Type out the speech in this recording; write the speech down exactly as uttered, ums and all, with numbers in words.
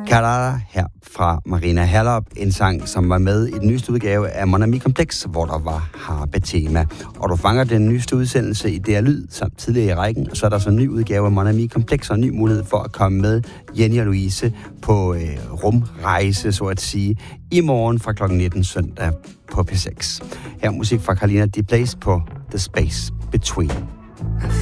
Carrara her fra Marina Herlop, en sang, som var med i den nyeste udgave af Mon Ami Kompleks, hvor der var harpe-tema. Og du fanger den nyeste udsendelse i D R Lyd, samt tidligere i rækken, og så er der så en ny udgave af Mon Ami Kompleks, og en ny mulighed for at komme med Jenny og Louise på øh, rumrejse, så at sige, i morgen fra klokken nitten søndag på P seks. Her er musik fra Carolina Di Place på The Space Between.